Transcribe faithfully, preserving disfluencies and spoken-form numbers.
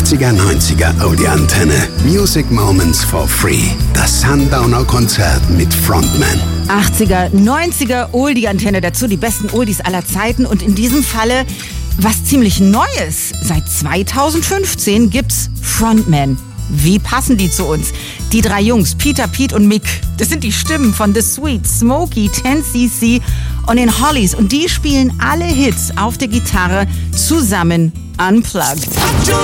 achtziger, neunziger Oldie-Antenne. Music Moments for Free. Das Sundowner Konzert mit Frontman. achtziger, neunziger Oldie-Antenne. Dazu die besten Oldies aller Zeiten. Und in diesem Falle was ziemlich Neues. Seit zweitausendfünfzehn gibt's Frontman. Wie passen die zu uns? Die drei Jungs, Peter, Pete und Mick, das sind die Stimmen von The Sweet, Smokey, ten C C und den Hollies. Und die spielen alle Hits auf der Gitarre zusammen unplugged.